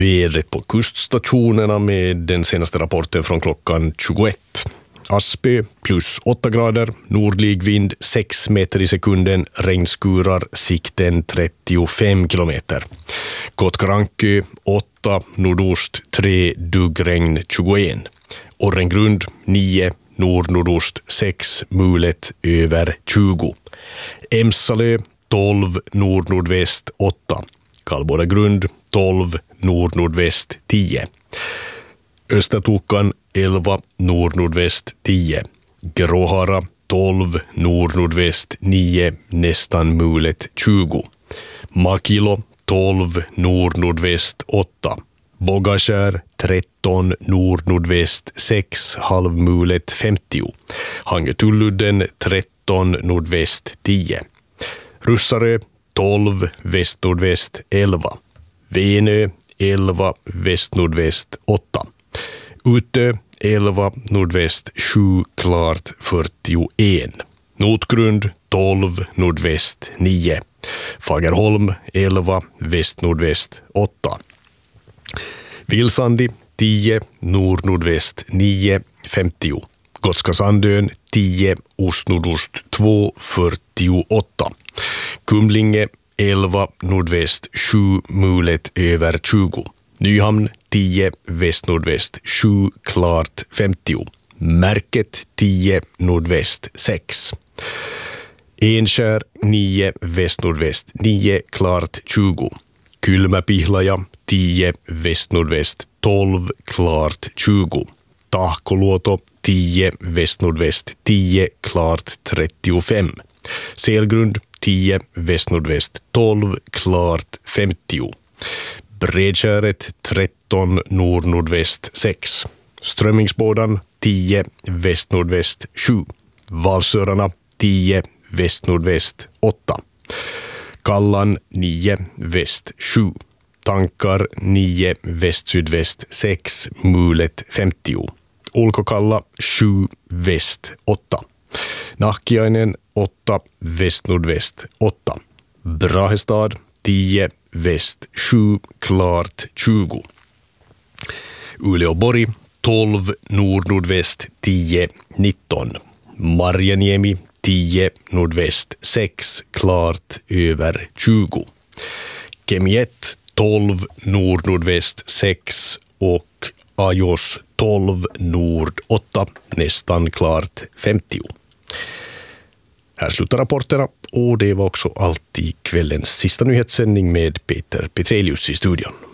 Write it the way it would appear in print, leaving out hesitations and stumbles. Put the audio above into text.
Vädret på kuststationerna med den senaste rapporten från klockan 21. Aspö plus 8 grader, nordlig vind 6 meter i sekunden, regnskurar, sikten 35 kilometer. Kotkarankö 8, nordost 3, duggregn 21. Orrengrund 9, nordnordost 6, mulet över 20. Emsalö 12, nordnordväst 8. Kallbordagrund 12, nordnordväst 10. Östertokan 11, nordnordväst 10. Gråhara 12, nordnordväst 9, nästan mulet 20. Makilo 12, nordnordväst 8. Bogaskär 13, nordnordväst 6, halvmulet 50. Hangetulludden 13, nordväst 10. Russarö 12, västnordväst 11. Venö 11, västnordväst 8. Utö 11, nordväst 7, klart 41. Notgrund 12, nordväst 9. Fagerholm 11, västnordväst 8. Vilsandi 10, nordnordväst 9, 50. Gotska Sandön 10, ostnordost 2, 48. Kumlinge 11, nordväst 7, mulet över 20. Nyhamn 10, västnordväst 7, klart 50. Märket 10, nordväst 6. Enskär 9, västnordväst 9, klart 20. Kylmäpihlaja 10, västnordväst 12, klart 20. Tahkoluoto 10, västnordväst 10, klart 35. Selgrund 10, västnordväst 12, klart 50. Bredskäret 13, nordnordväst 6. Strömmingsbådan 10, västnordväst 7. Valsörarna 10, västnordväst 8. Kallan 9, väst 7. Tankar 9, väst-sydväst 6, mulet 50. Ulkokalla 7, väst 8. Nahkiainen 8, väst-nordväst 8. Brahestad 10, väst 7, klart 20. Uleåborg 12, nordnordväst 10, 19. Marjaniemi 10, nordväst 6, klart över 20. Kemiet 12, nordnordväst 6 och Ajos 12, nord 8, nästan klart 50. Här slutar rapporterna och det var också allt i kvällens sista nyhetssändning med Peter Petrelius i studion.